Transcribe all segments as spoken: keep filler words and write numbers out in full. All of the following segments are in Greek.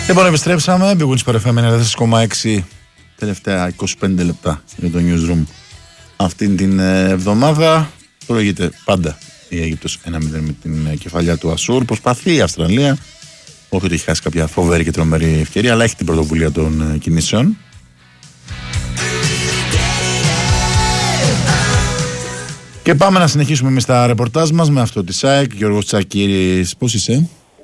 Λοιπόν, επιστρέψαμε. Big Wins Super εφ εμ ενενήντα τέσσερα κόμμα έξι, τελευταία είκοσι πέντε λεπτά για το Newsroom αυτήν την εβδομάδα. Προηγείται πάντα η Αίγυπτος ένα μηδέν με την κεφαλιά του Ασούρ. Προσπαθεί η Αυστραλία, όχι ότι έχει χάσει κάποια φοβερή και τρομερή ευκαιρία, αλλά έχει την πρωτοβουλία των κινήσεων. Και πάμε να συνεχίσουμε εμείς τα ρεπορτάζ μας με αυτό τη ΣΑΕΚ. Γιώργος Τσακίρης, πώς είσαι?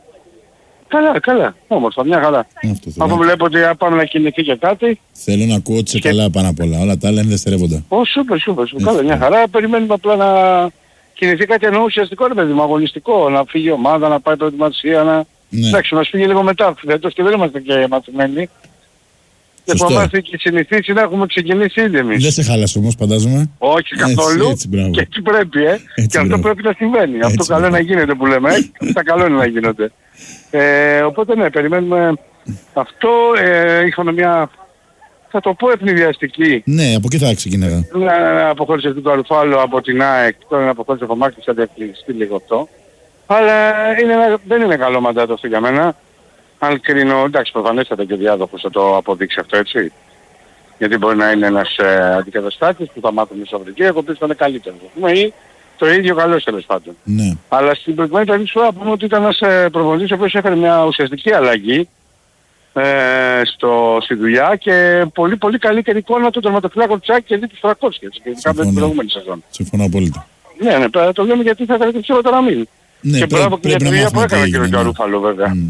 Καλά, καλά. Όμορφα, μια χαρά. Αφού βλέπω ότι πάμε να κινηθεί και κάτι. Θέλω να ακούω ότι είσαι και... καλά πάνω απ' όλα. Όλα τα άλλα είναι δευτερεύοντα. Ω, σούπερ, σούπερ, σούπερ. Καλά, μια χαρά. Περιμένουμε απλά να κινηθεί κάτι εννοώ ουσιαστικό, ρε παιδί μου, αγωνιστικό. Να φύγει η ομάδα, να πάει προετοιμασία, να... Ναι. Εντάξει, μας φύγει λίγο μετά. Φέτος και δεν είμαστε και μαθημένοι. Και από εμάς έχει συνηθίσει να έχουμε ξεκινήσει ήδη εμείς. Δεν σε χάλασε όμως, φαντάζομαι. Όχι καθόλου. Έτσι, και έτσι πρέπει, ε. Έτσι, και αυτό μπράβο. πρέπει να συμβαίνει. Έτσι, αυτό καλό μπράβο. να γίνεται που λέμε. Ε. τα καλό είναι να γίνονται. Ε, οπότε ναι, περιμένουμε αυτό. Ε, είχαμε μια, θα το πω, ευνηδιαστική. Ναι, από εκεί θα ξεκινάγα. Να αποχώρησε του Καρουφάλου από την ΑΕΚ. Τώρα να αποχώρησε από Μάρκη, θα διευκρινιστεί λίγο αυτό. Αλλά είναι ένα, δεν είναι καλό μαντάτο αυτό για μένα. Αν κρίνω, εντάξει, προφανέστατα και ο διάδοχος θα το αποδείξει αυτό, έτσι. Γιατί μπορεί να είναι ένας ε, αντικαταστάτης που θα μάθουμε στο Σαββατοκύριακο, ο οποίος θα είναι καλύτερος. Ή το ίδιο καλός τέλος πάντων. Ναι. Αλλά στην προηγούμενη περίπτωση θα πούμε ότι ήταν ένας ε, προπονητής ο οποίος έφερε μια ουσιαστική αλλαγή ε, στο, στη δουλειά και πολύ πολύ καλύτερη εικόνα του τερματοφυλάκου της ΑΕΚ και δι' τους τριακόσια, έτσι, και ειδικά την προηγούμενη σεζόν. Συμφωνώ απόλυτα. Ναι, ναι, το λέμε γιατί θα έκανε ψέματα να μην. Ναι, και μπράβο και για τη δουλειά που έκανε και ο Καρούφαλο βέβαια. Mm.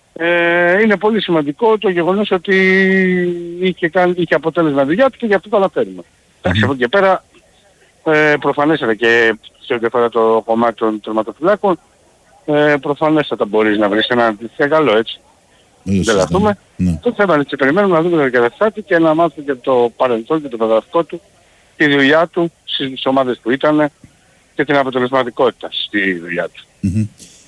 Ε, είναι πολύ σημαντικό το γεγονός ότι είχε, κάνει, είχε αποτέλεσμα δουλειά του και γι' αυτό το αναφέρουμε. Εντάξει, mm-hmm. από εκεί και πέρα ε, προφανέστατα και σε ό,τι αφορά το κομμάτι των τερματοφυλάκων ε, προφανέστατα μπορείς να βρεις ένα αντίστοιχα καλό, έτσι. Δεν λαθούμε. Ναι. Το θέμα είναι ότι περιμένουμε να δούμε τον εγκαταστάτη και να μάθουμε και το παρελθόν και το παιδαγωγικό του, τη δουλειά του στις ομάδες που ήταν και την αποτελεσματικότητα στη δουλειά του. Mm-hmm.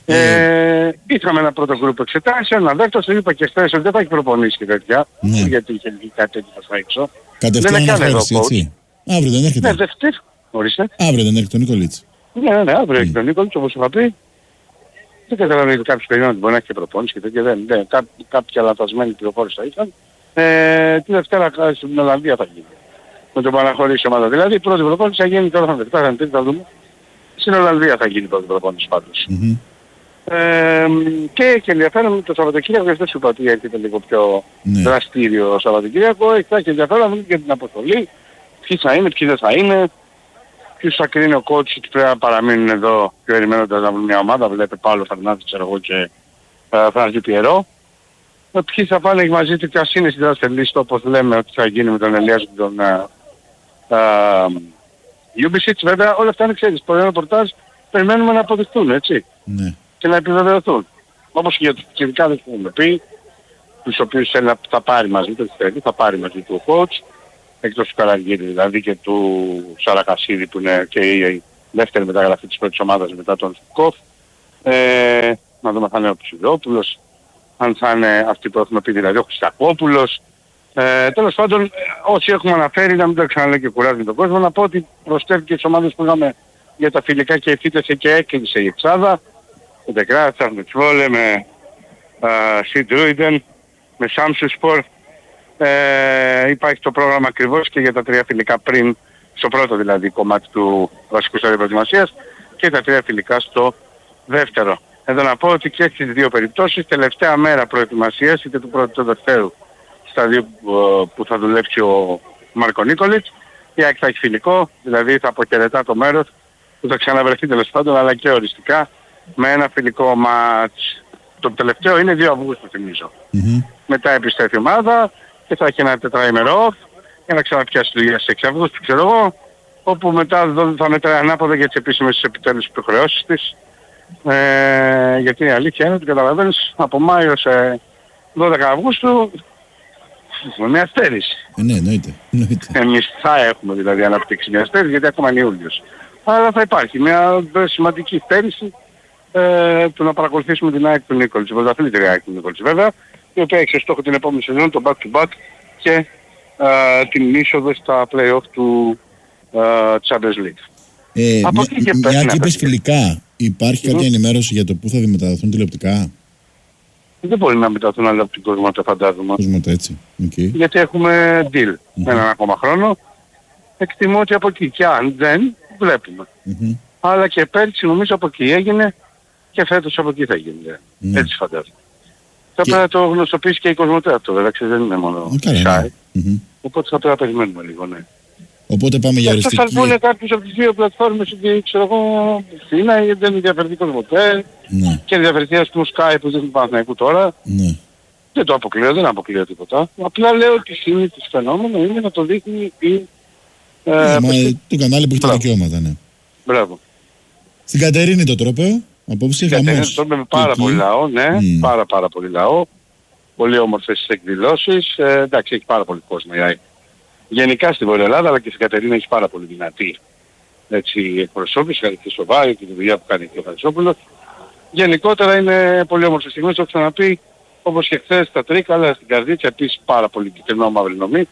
Ε, είχαμε ένα πρώτο γκρουπ εξετάσεων, ένα δεύτερο, το είπα και χθες ότι δεν θα έχει προπονήσει και τέτοια, ναι. γιατί είχε βγει κάτι τέτοιο θα έξω. Κατευθείαν αναχώρηση, έτσι. Αύριο δεν έρχεται. Ναι, δευτέρ, ορίστε. Αύριο δεν έρχεται ο Νικολίτς. Ναι, ναι, ναι, αύριο έρχεται mm. ο Νικολίτς, όπως είχα πει. Δεν καταλαβαίνω ότι κάποιος περιμένει ότι μπορεί να έχει και προπονήσει και τέτοια, δεν, δεν, κά, κάποια λαθασμένη πληροφόρηση θα είχαν. Ε, τη Δευτέρα στην Ολλανδία θα γίνει. Με τον Παναχωρήσει ομάδα. Δηλαδή η πρώτη προπόνηση θα γίνει τώρα, θα δεχτά, θα δούμε. Στην Ολλανδία θα γίνει η πρώτη προπόνηση πάντως. Mm-hmm. Ε, και, και ενδιαφέρον το Σαββατοκύριακο, γιατί δεν σου είπα ότι έρχεται λίγο πιο ναι. δραστήριο Σαββατοκύριακο, έχει και ενδιαφέρον για την αποστολή, ποιοι θα είναι, ποιοι δεν θα είναι, ποιους θα κρίνει ο coach ότι πρέπει να παραμείνουν εδώ περιμένοντας να βρουν μια ομάδα, βλέπετε Παύλο Φερνάνδης, ξέρω εγώ, και Φρανζί Πιερό. Ποιοι θα πάνε μαζί του και ας είναι στη δεύτερη λίστα, όπως λέμε ότι θα γίνει με τον Ελίας και τον Ιούμπισιτς. Βέβαια όλα αυτά είναι, ξέρεις, πολλές ρεπορτάζ περιμένουμε να αποδειχτούν, έτσι. Ναι. Και να επιβεβαιωθούν. Όπως και για τους κυρικάδες που έχουμε πει, τους οποίους θέλει να θα πάρει μαζί του, θα πάρει μαζί του ο coach, εκτός του Καραργύρη δηλαδή και του Σαρακασίδη που είναι και η δεύτερη μεταγραφή της πρώτης ομάδας μετά τον Σουκόφ. Ε, να δούμε αν θα είναι ο Ψηδόπουλος, αν θα είναι αυτοί που έχουμε πει δηλαδή ο Χριστακόπουλος. Ε, τέλος πάντων, όσοι έχουμε αναφέρει, να μην το ξαναλέω και κουράζουμε τον κόσμο, να πω ότι προστεύει και τις ομάδες που είχαμε για τα φιλικά και εφήτησε και έκλεισε η εξάδα. Με Τεκράτσα, με Τσβόλε, με Σιντρούιντεν, με Σάμσου Σπορ. Ε, υπάρχει το πρόγραμμα ακριβώς και για τα τρία φιλικά πριν, στο πρώτο δηλαδή κομμάτι του βασικού στάδιου προετοιμασίας και τα τρία φιλικά στο δεύτερο. Εδώ να πω ότι και στις δύο περιπτώσεις, τελευταία μέρα προετοιμασίας, είτε του πρώτου είτε του δευτέρου σταδίου που θα δουλέψει ο Μάρκο Νίκολιτς, η ΑΕΚ θα έχει φιλικό, δηλαδή θα αποχαιρετά το μέρος που θα ξαναβρεθεί τέλος πάντων, αλλά και οριστικά με ένα φιλικό μάτς. Το τελευταίο είναι δύο Αυγούστου θυμίζω. Mm-hmm. Μετά επιστρέφει η ομάδα και θα έχει ένα τετραήμερο off για να ξαναπιάσει δουλειά στις έξι Αυγούστου, ξέρω εγώ, όπου μετά θα μετράει ανάποδα για τις επίσημες επιτέλους υποχρεώσεις της. Ε, γιατί η αλήθεια είναι ότι καταλαβαίνεις από Μάιο σε δώδεκα Αυγούστου με μια στέρηση. Ε, ναι, εννοείται. Εμείς θα έχουμε δηλαδή αναπτύξει μια στέρηση γιατί ακόμα είναι Ιούλιος. Αλλά θα υπάρχει μια σημαντική στέρηση ε, του να παρακολουθήσουμε την ΑΕΚ του Νίκολιτς, την πρωταθλήτρια ΑΕΚ του Νίκολιτς βέβαια, η οποία έχει στόχο την επόμενη σεζόν, το back to back και ε, την είσοδο στα play-off του ε, Champions League. Ε, από μια, και μια και είπες φιλικά, υπάρχει κάποια mm-hmm. ενημέρωση για το πού θα δημεταδοθούν τηλεοπτικά? δεν μπορεί να μεταθούν άλλα από την Κοσμοτέ, φαντάζομαι. Κοσμοτέ, έτσι. Okay. Γιατί έχουμε deal mm-hmm. με έναν ακόμα χρόνο. Εκτιμώ ότι από εκεί και αν δεν, βλέπουμε. Mm-hmm. Αλλά και πέρσι νομίζω από εκεί έγινε και φέτος από εκεί θα γίνει. Mm-hmm. Έτσι φαντάζομαι. Θα πρέπει να το γνωστοποιήσει και η Κοσμοτέ αυτό, βέβαια, δεν είναι μόνο okay, η ναι. mm-hmm. Οπότε θα πρέπει να περιμένουμε λίγο, ναι. Οπότε πάμε για οριστική. Θα βγουν κάποιους από τις δύο πλατφόρμες ότι ξέρω εγώ Αθήνα ή δεν ενδιαφερθεί Κοσμοτέ ναι. και ενδιαφερθεί ας πούμε Sky που δείχνει Παναθηναϊκού τώρα. Ναι. Δεν το αποκλείω, δεν αποκλείω τίποτα. Απλά λέω ότι συνήθως φαινόμενο είναι να το δείχνει η... Ε, ε, μα, το κανάλι που έχει τα δικαιώματα, ναι. Μπράβο. Στην Κατερίνη το τρόπο, απόψε χαμός. Στην Κατερίνη το τρόπο με πάρα εκεί. Πολύ λαό, ναι. Mm. Πάρα πάρα πολύ λαό. Πολύ όμορφες εκδηλώσεις. Ε, εντάξει, έχει πάρα πολύ κόσμο. Γενικά στην Βόρεια Ελλάδα, αλλά και στην Κατερίνα έχει πάρα πολύ δυνατή έτσι, εκπροσώπηση, χαρακτή στο Βάιο και τη δουλειά που κάνει και ο Χαρισόπουλος. Γενικότερα είναι πολύ όμορφες στιγμές, το έχω ξαναπεί, όπως και χθες στα Τρίκαλα, στην Καρδίτσα, επίσης πάρα πολύ κυτρινό μαύρη νομή.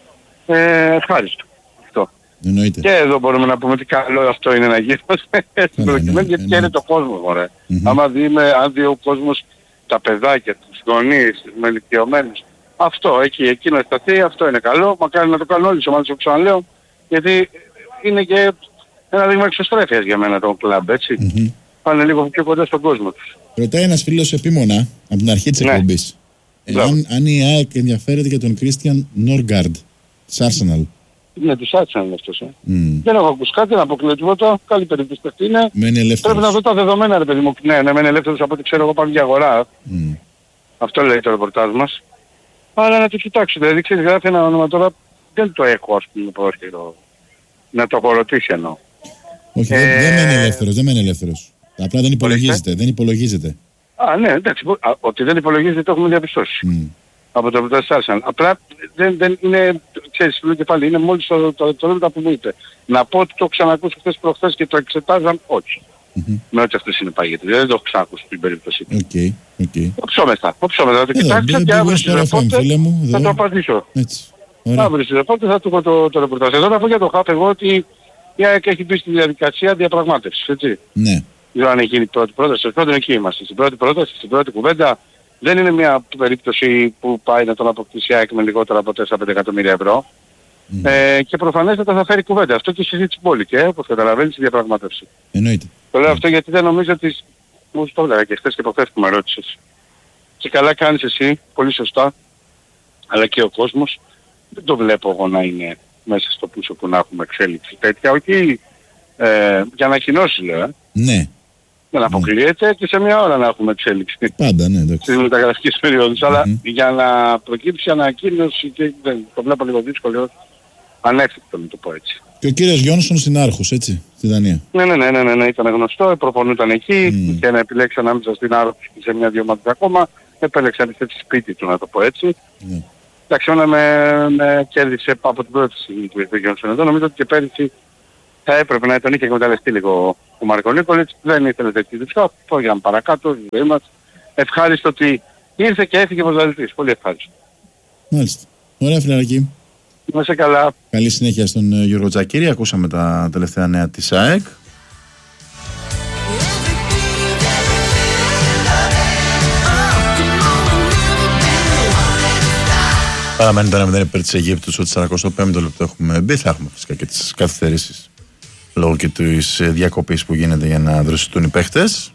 Ε, ευχάριστο. Αυτό. Εννοείται. Και εδώ μπορούμε να πούμε ότι καλό αυτό είναι να γίνουμε στην προκειμένη, γιατί και είναι το κόσμο, μωρέ. Mm-hmm. Άμα δει, αν δει ο κόσμος τα παιδάκια, τους γονείς, τους μελικιωμένους, αυτό, εκεί, εκεί να σταθεί, αυτό είναι καλό. Μακάρι να το κάνουν όλοι οι ομάδες, όπως ξαναλέω, γιατί είναι και ένα δείγμα εξωστρέφειας για μένα το κλαμπ, έτσι. Mm-hmm. Πάνε λίγο πιο κοντά στον κόσμο τους. Ρωτάει ένας φίλος επίμονα, από την αρχή της ναι. εκπομπής, ε, αν, αν η ΑΕΚ ενδιαφέρεται για τον Κρίστιαν Νόργκαρντ, της Arsenal. Ναι, της Arsenal αυτός, ε. Mm. Δεν έχω ακούσει κάτι, να αποκλείω τίποτα, καλή περίπτωση αυτή είναι. Μένει ελεύθερος. Πρέπει να δω τα δεδομένα, ρε παιδί μου. Ναι, ναι, μένει ελεύθερος από ό,τι ξέρω εγώ πάνω για αγορά. Mm. Αυτό λέει το ρεπορτάζ μας. Αλλά να το κοιτάξω, δηλαδή ξέρεις, γράφει ένα όνομα τώρα, δεν το έχω ας πούμε πρόχειρο να το απορροτήσει εννοώ. Όχι, ε... δεν μένει ελεύθερος, δεν μένει ελεύθερος. Απλά δεν υπολογίζεται, δεν υπολογίζεται. Α, ναι, εντάξει, α, ότι δεν υπολογίζεται το έχουμε διαπιστώσει. Mm. Από το ρεπορτάζ της Arsenal. Απλά δεν, δεν είναι, ξέρεις, λέω και πάλι, είναι μόλις το, το, το, το που μου είπε. Να πω ότι το ξανακούσω χθες προχθές και το εξετάζαν, όχι. Mm-hmm. Με ό,τι αυτές είναι παγιέτες. Δεν το έχω ξανακούσει στην περίπτωση. Οκ, okay, οκ. Okay. Οψόμεθα, οψόμεθα, θα το κοιτάξω και αύριο στις ρεπόρτες θα το απαντήσω. Έτσι. Αύριο στις ρεπόρτες θα του πω το, το ρεπορτάζ. Εδώ να πω για το ΧΑΠ εγώ ότι η ΑΕΚ έχει μπει στη διαδικασία διαπραγμάτευσης, έτσι. Ναι. Δεν αν έχει γίνει η πρώτη πρόταση, πρώτον εκεί είμαστε. Στην πρώτη πρόταση, στην πρώτη κουβέντα δεν είναι μια περίπτωση που πάει να τον αποκτήσει η ΑΕΚ με λιγότερο από τέσσερα με πέντε εκατομμύρια ευρώ. Mm. Ε, και προφανέστατα θα φέρει κουβέντα. Αυτό και η συζήτηση πόλη, όπως καταλαβαίνεις, η διαπραγμάτευση. Εννοείται. Το λέω αυτό γιατί δεν νομίζω ότι... Μου το έλεγα και χθες και προχθές που με ρώτησες. Και καλά κάνεις εσύ, πολύ σωστά, αλλά και ο κόσμος. Δεν το βλέπω εγώ να είναι μέσα στο πούσο που να έχουμε εξέλιξη τέτοια. Όχι ε, για ανακοινώσεις λέω, ε. Ναι. Δεν αποκλείεται ναι. Και σε μια ώρα να έχουμε εξέλιξη. Πάντα, ναι, εντάξει. Στις μεταγραφικές περιόδους. Mm-hmm. Αλλά για να προκύψει ανακοίνωση και δεν, το βλέπω λίγο δύσκολο, ανέφικτο να το πω έτσι. Και ο κύριος Γιόνσον στην Άρχους, έτσι, στη Δανία. Ναι, ναι, ναι, ναι, ναι, ναι, ήταν γνωστό, προπονούταν εκεί mm. και να επιλέξει ανάμεσα στην Άρχους και σε μια-δυο ομάδες ακόμα. Επέλεξε να στη σπίτι του, να το πω έτσι. Mm. Εντάξει, όλα με, με κέρδισε από την πρώτη στιγμή του Γιόνσον εδώ. Νομίζω ότι και πέρυσι θα έπρεπε να τον είχε εκμεταλλευτεί λίγο ο Μάρκο Νίκολιτς. Δεν ήθελε τέτοιο δυσκό, πήγαμε παρακάτω, στη ζωή μας. Ευχάριστο ότι ήρθε και έφυγε ποδοσφαιριστής. Πολύ ευχάριστο. Μάλιστα. Ωραία, φιλαράκι. Είμαστε καλά. Καλή συνέχεια στον Γιώργο Τζακίρη. Ακούσαμε τα τελευταία νέα της ΑΕΚ. Παραμένει το ένα μηδέν υπέρ της Αιγύπτου, στο σαράντα πέμπτο λεπτό έχουμε μπει. Θα έχουμε φυσικά και τις καθυστερήσεις λόγω και της διακοπής που γίνεται για να δροσιστούν οι παίχτες.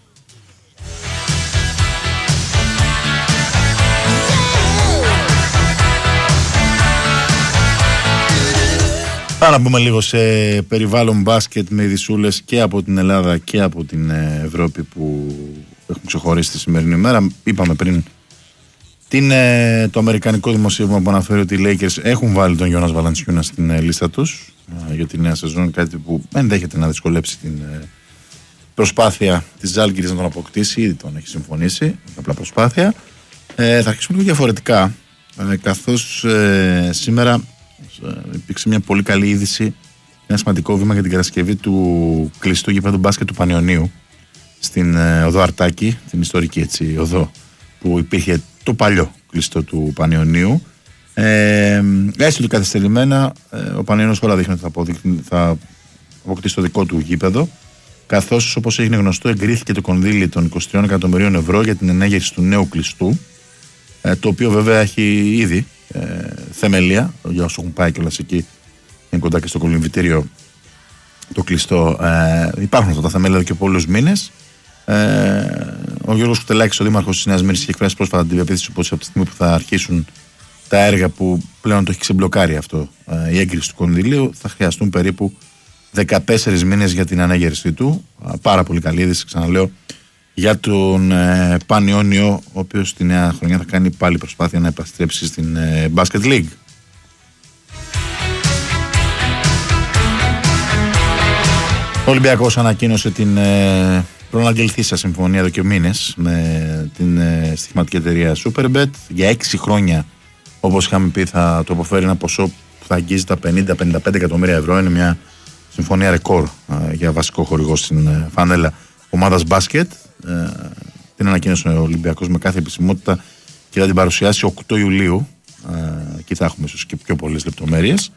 Πάμε να μπούμε λίγο σε περιβάλλον μπάσκετ με ειδισούλες και από την Ελλάδα και από την Ευρώπη που έχουν ξεχωρίσει τη σημερινή ημέρα. Είπαμε πριν την, το αμερικανικό δημοσίευμα που αναφέρει ότι οι Lakers έχουν βάλει τον Γιώνας Βαλαντσιούνα στην λίστα τους για τη νέα σεζόν, κάτι που ενδέχεται να δυσκολέψει την προσπάθεια της Ζάλγκιρις να τον αποκτήσει. Ήδη τον έχει συμφωνήσει, απλά προσπάθεια. Ε, θα αρχίσουμε λίγο διαφορετικά, ε, καθώς ε, σήμερα υπήρξε μια πολύ καλή είδηση, ένα σημαντικό βήμα για την κατασκευή του κλειστού γηπέδου μπάσκετ του Πανιωνίου στην ε, οδό Αρτάκη, την ιστορική έτσι οδό που υπήρχε το παλιό κλειστό του Πανιωνίου. Ε, έστω ότι καθυστερημένα ε, ο Πανιωνίος όλα δείχνει ότι θα, αποδείχνει, θα αποκτήσει το δικό του γήπεδο. καθώς όπως έγινε γνωστό εγκρίθηκε το κονδύλι των είκοσι τρία εκατομμυρίων ευρώ για την ενέγερση του νέου κλειστού, ε, το οποίο βέβαια έχει ήδη ε, θεμελία, για όσους έχουν πάει κιόλας εκεί, είναι κοντά και στο κολυμβητήριο το κλειστό, ε, υπάρχουν αυτά τα θεμέλια εδώ και πολλούς μήνες. Ε, ο Γιώργος Κουτελάκης, ο δήμαρχος της Νέας Μύρνης, είχε εκφράσει πρόσφατα την διαπίστωση πως από τη στιγμή που θα αρχίσουν τα έργα που πλέον το έχει ξεμπλοκάρει αυτό, ε, η έγκριση του κονδυλίου, θα χρειαστούν περίπου δεκατέσσερις μήνες για την αναγέρσή του. Πάρα πολύ καλή είδηση, ξαναλέω, για τον ε, Πανιόνιο, ο οποίος τη νέα χρονιά θα κάνει πάλι προσπάθεια να επαστρέψει στην ε, Basket League. Ο Ολυμπιακός ανακοίνωσε την ε, προαναγγελθήσα συμφωνία εδώ και μήνες με την ε, στοιχηματική εταιρεία Superbet. Για έξι χρόνια, όπως είχαμε πει, θα το αποφέρει ένα ποσό που θα αγγίζει τα πενήντα με πενήντα πέντε εκατομμύρια ευρώ. Είναι μια συμφωνία ρεκόρ ε, για βασικό χορηγό στην ε, φανέλα ομάδας μπάσκετ. Ε, την ανακοίνωσε ο Ολυμπιακός με κάθε επισημότητα και θα την παρουσιάσει οκτώ Ιουλίου. Ε, εκεί θα έχουμε ίσως και πιο πολλές λεπτομέρειες.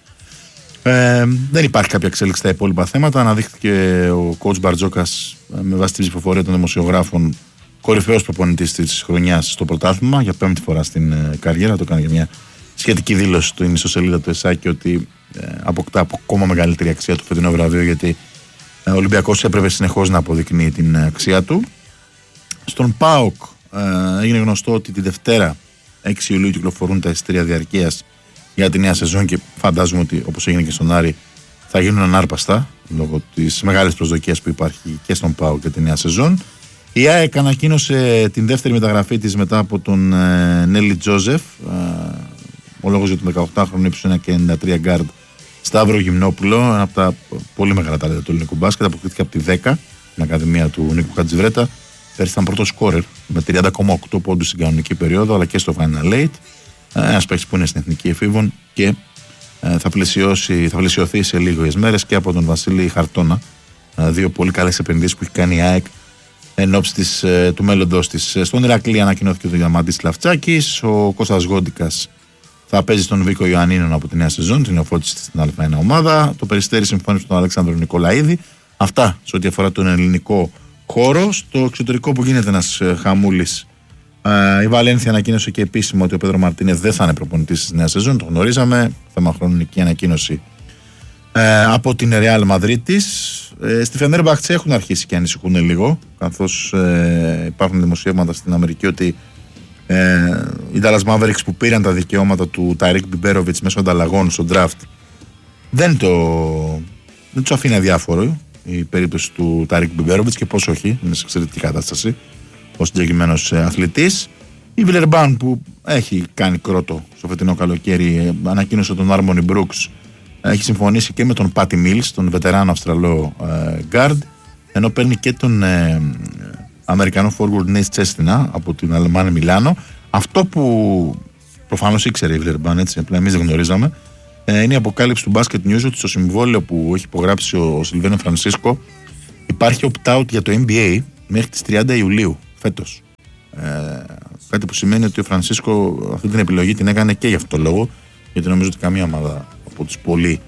Ε, δεν υπάρχει κάποια εξέλιξη στα υπόλοιπα θέματα. Αναδείχθηκε ο coach Μπαρτζόκας ε, με βάση την ψηφοφορία των δημοσιογράφων κορυφαίος προπονητής της χρονιάς στο πρωτάθλημα για πέμπτη φορά στην ε, καριέρα. Το έκανε για μια σχετική δήλωση στην ιστοσελίδα του ΕΣΑΚ ότι ε, αποκτά ακόμα μεγαλύτερη αξία του φετινό βραβείο, γιατί ε, ο Ολυμπιακός έπρεπε συνεχώς να αποδεικνύει την αξία του. Στον ΠΑΟΚ ε, έγινε γνωστό ότι τη Δευτέρα έξι Ιουλίου κυκλοφορούν τα εισιτήρια διαρκείας για τη νέα σεζόν και φαντάζομαι ότι, όπως έγινε και στον Άρη, θα γίνουν ανάρπαστα λόγω της μεγάλης προσδοκίας που υπάρχει και στον ΠΑΟΚ για τη νέα σεζόν. Η ΑΕΚ ανακοίνωσε την δεύτερη μεταγραφή της μετά από τον ε, Νέλη Τζόζεφ. Ε, ο λόγος για τον δεκαοκτάχρονο ύψους ένα και ενενήντα τρία γκάρντ Σταύρο Γυμνόπουλο, ένα από τα πολύ μεγάλα ταλέντα του ελληνικού μπάσκετ. Αποκτήθηκε από τη δέκα, την Ακαδημία του Νίκου Χατζιβρέτα. Πέρυσι ήταν πρώτο σκόρερ με τριάντα κόμμα οκτώ πόντους στην κανονική περίοδο, αλλά και στο Final Eight. Ένας παίκτης που είναι στην εθνική εφήβων και ε, θα, πλαισιώσει, θα πλαισιωθεί σε λίγες μέρες και από τον Βασίλη Χαρτώνα. Ε, δύο πολύ καλές επενδύσεις που έχει κάνει η ΑΕΚ εν ώψη της, ε, του μέλλοντος της. Στον Ηρακλή ανακοινώθηκε ο Διαμαντής Λαφτσάκης. Ο Κώστας Γόντικας θα παίζει στον Βίκο Ιωαννίνων από τη νέα σεζόν, την νεοφώτιση στην Α1 ομάδα. Το Περιστέρι συμφώνησε με τον Αλέξανδρο Νικολαίδη. Αυτά σε ό,τι αφορά τον ελληνικό χώρο. Στο εξωτερικό που γίνεται ένας ε, χαμούλης. Uh, η Βαλένθια ανακοίνωσε και επίσημα ότι ο Πέδρο Μαρτίνεθ δεν θα είναι προπονητής της νέας σεζόν. Το γνωρίζαμε. Θέμα χρονική ανακοίνωση uh, από την Ρεάλ Μαδρίτης. Uh, στη Φενέρμπαχτσε έχουν αρχίσει και ανησυχούν λίγο, καθώς uh, υπάρχουν δημοσιεύματα στην Αμερική ότι uh, οι Dallas Mavericks που πήραν τα δικαιώματα του Τάιρικ Μπιμπέροβιτς μέσω ανταλλαγών στο draft δεν, το, δεν τους αφήνει αδιάφορο η περίπτωση του Τάιρικ Μπιμπέροβιτς, και πώς όχι, είναι σε εξαιρετική κατάσταση ο συγκεκριμένος αθλητής. Η Βιλερμπάν που έχει κάνει κρότο στο φετινό καλοκαίρι ανακοίνωσε τον Άρμονι Μπρούξ, έχει συμφωνήσει και με τον Πάτι Μίλς, τον βετεράνο Αυστραλό γκάρντ, ενώ παίρνει και τον ε, Αμερικανό forward Νέις Τσέστινα από την Αλεμάνη Μιλάνο. Αυτό που προφανώς ήξερε η Βιλερμπάν, έτσι, απλά εμείς δεν γνωρίζαμε, ε, είναι η αποκάλυψη του Basket News ότι στο συμβόλαιο που έχει υπογράψει ο, ο Σιλβένο Φρανσίσκο υπάρχει opt-out για το N B A μέχρι τις τριάντα Ιουλίου φέτος. Ε, κάτι που σημαίνει ότι ο Φρανσίσκο αυτή την επιλογή την έκανε και γι' αυτό το λόγο, γιατί νομίζω ότι καμία ομάδα από τους πολλοί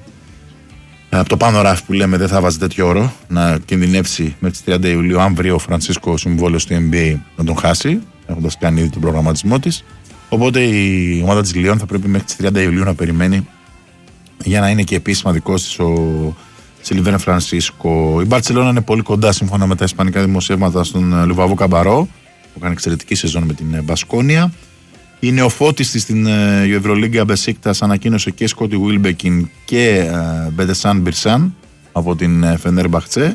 από το πάνω ράφι που λέμε δεν θα βάζει τέτοιο όρο να κινδυνεύσει μέχρι τις τριάντα Ιουλίου, αν βρει ο Φρανσίσκο συμβόλαιο στο N B A, να τον χάσει, έχοντας κάνει ήδη τον προγραμματισμό της. Οπότε η ομάδα της Λιόν θα πρέπει μέχρι τις τριάντα Ιουλίου να περιμένει για να είναι και επίσημα δικός της ο Σιλβένο Φρανσίσκο. Η Μπαρτσελόνα είναι πολύ κοντά, σύμφωνα με τα ισπανικά δημοσιεύματα, στον Λουβαβό Καμπαρό, που κάνει εξαιρετική σεζόν με την Μπασκόνια. Η νεοφώτης της στην Ευρωλίγκα Μπεσίκτας ανακοίνωσε και Σκότι Βίλμπεκιν και Μπεντεσάν Μπιρσάν από την Φενέρμπαχτσε.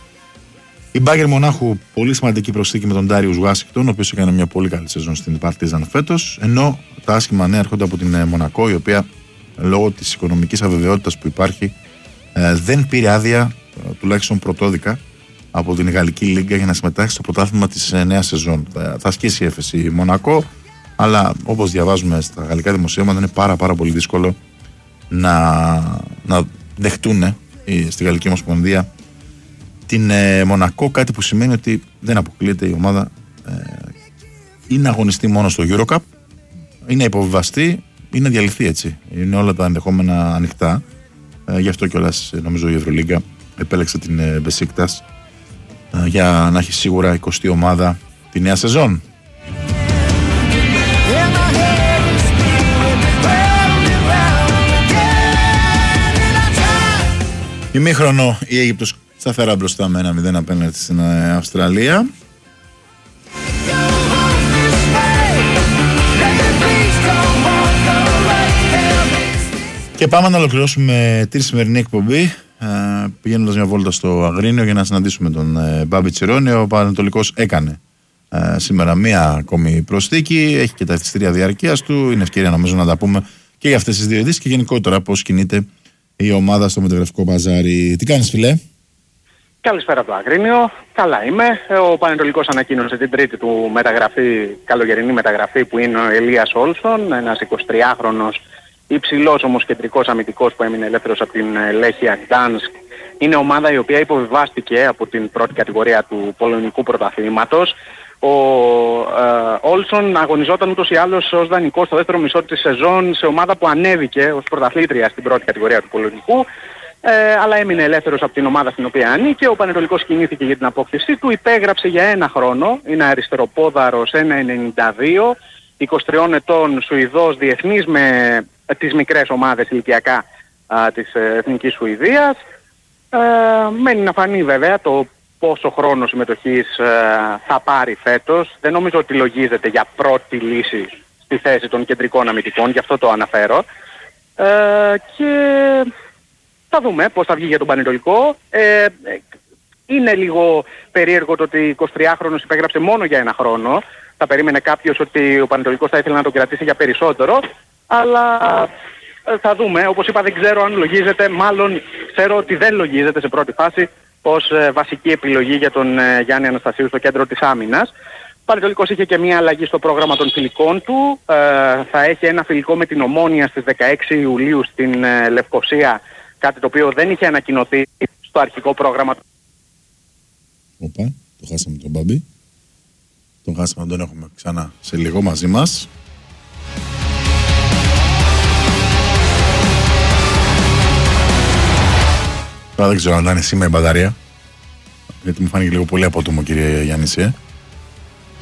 Η Μπάγερ Μονάχου, πολύ σημαντική προσθήκη με τον Ντάριους Ουάσιγκτον, ο οποίος έκανε μια πολύ καλή σεζόν στην Παρτίζαν φέτος. Ενώ τα άσχημα νέα έρχονται από την Μονακό, η οποία λόγω της οικονομικής αβεβαιότητας που υπάρχει ε, δεν πήρε άδεια, ε, τουλάχιστον πρωτόδικα, από την Γαλλική Λίγκα για να συμμετάσχει στο πρωτάθλημα της ε, νέας σεζόν. Θα, θα ασκήσει η έφεση η Μονακό, αλλά όπως διαβάζουμε στα γαλλικά δημοσίευματα είναι πάρα, πάρα πολύ δύσκολο να, να δεχτούν ε, στη Γαλλική Ομοσπονδία την ε, Μονακό, κάτι που σημαίνει ότι δεν αποκλείεται η ομάδα ε, ή να αγωνιστεί μόνο στο EuroCup ή να υποβιβαστεί ή να διαλυθεί, έτσι. Είναι όλα τα ενδεχόμενα ανοιχτά. Ε, γι' αυτό κιόλας νομίζω η Ευρωλίγκα επέλεξε την ε, Μπεσίκτας για να έχει σίγουρα εικοστή ομάδα τη νέα σεζόν. Ημίχρονο η Αίγυπτος σταθερά μπροστά με ένα μηδέν απέναντι στην Αυστραλία. Και πάμε να ολοκληρώσουμε τη σημερινή εκπομπή πηγαίνοντας μια βόλτα στο Αγρίνιο για να συναντήσουμε τον Μπάμπη Τσιρόνη. Ο Πανετολικός έκανε σήμερα μία ακόμη προσθήκη, έχει και τα εισιτήρια διαρκείας του. Είναι ευκαιρία νομίζω να τα πούμε και για αυτές τις δύο ειδήσεις και γενικότερα πώς κινείται η ομάδα στο μεταγραφικό μπαζάρι. Τι κάνεις, φιλέ? Καλησπέρα από το Αγρίνιο. Καλά είμαι. Ο Πανετολικός ανακοίνωσε την τρίτη του μεταγραφή, καλοκαιρινή μεταγραφή, που είναι ο Ελίας Όλσον, ένας εικοσιτριάχρονος υψηλός όμως κεντρικός αμυντικός που έμεινε ελεύθερος από την Λέχια Γκτάνσκ. Είναι ομάδα η οποία υποβιβάστηκε από την πρώτη κατηγορία του πολωνικού πρωταθλήματος. Ο Όλσον αγωνιζόταν ούτως ή άλλως ως δανεικός στο δεύτερο μισό της σεζόν σε ομάδα που ανέβηκε ως πρωταθλήτρια στην πρώτη κατηγορία του πολωνικού, ε, αλλά έμεινε ελεύθερος από την ομάδα στην οποία ανήκε. Ο Πανετολικός κινήθηκε για την απόκτησή του, υπέγραψε για ένα χρόνο, είναι αριστεροπόδαρος, ένα ενενήντα δύο, είκοσι τριών ετών, Σουηδός, διεθνής με τις μικρές ομάδες ηλικιακά α, της ε, Εθνικής Σουηδίας. Ε, μένει να φανεί βέβαια το πόσο χρόνο συμμετοχής ε, θα πάρει φέτος. Δεν νομίζω ότι λογίζεται για πρώτη λύση στη θέση των κεντρικών αμυντικών, γι' αυτό το αναφέρω. Ε, και θα δούμε πώς θα βγει για τον Πανετολικό. Ε, είναι λίγο περίεργο το ότι εικοσιτριάχρονος υπέγραψε μόνο για ένα χρόνο. Θα περίμενε κάποιος ότι ο Πανετολικός θα ήθελε να τον κρατήσει για περισσότερο. Αλλά θα δούμε. Όπως είπα, δεν ξέρω αν λογίζεται, μάλλον ξέρω ότι δεν λογίζεται σε πρώτη φάση ως ε, βασική επιλογή για τον ε, Γιάννη Αναστασίου στο κέντρο της άμυνας. Ο Πανετολικός είχε και μια αλλαγή στο πρόγραμμα των φιλικών του. Ε, θα έχει ένα φιλικό με την Ομόνοια στις δεκαέξι Ιουλίου στην ε, Λευκοσία, κάτι το οποίο δεν είχε ανακοινωθεί στο αρχικό πρόγραμμα. Οπα, το χάσαμε τον Μπάμπη. Τον χάσαμε, τον έχουμε ξανά σε λίγο μαζί μας. Τώρα δεν ξέρω αν ήταν σήμερα η μπαταρία, γιατί μου φάνηκε λίγο πολύ απότομο, κύριε Γιάννηση.